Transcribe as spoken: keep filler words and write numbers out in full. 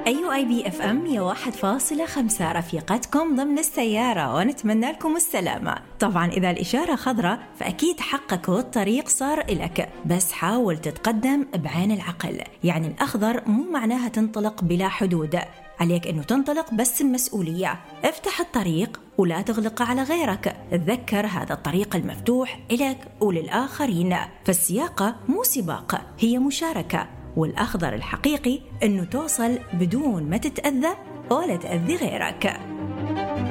أيو آي بي إف أم مية واحد فاصلة خمسة رفيقتكم ضمن السيارة، ونتمنى لكم السلامة. طبعا إذا الإشارة خضراء فأكيد حقك والطريق صار إلك، بس حاول تتقدم بعين العقل. يعني الأخضر مو معناها تنطلق بلا حدود، عليك أنه تنطلق بس بمسؤولية. افتح الطريق ولا تغلق على غيرك. تذكر هذا الطريق المفتوح إلك وللآخرين، فالسياقة مو سباق، هي مشاركة. والأخضر الحقيقي أنه توصل بدون ما تتأذى ولا تأذي غيرك.